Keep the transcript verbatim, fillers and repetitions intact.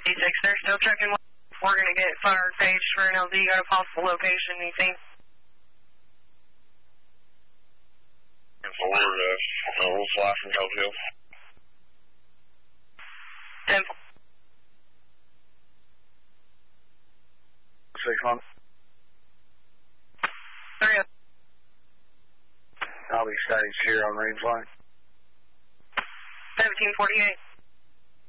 six, they're still checking. We're going to get fired page for an L D. Got a possible location, anything? Four, uh, we'll fly from Cofield. ten. Six one. Three. I'll be staged here on range line. seventeen forty-eight.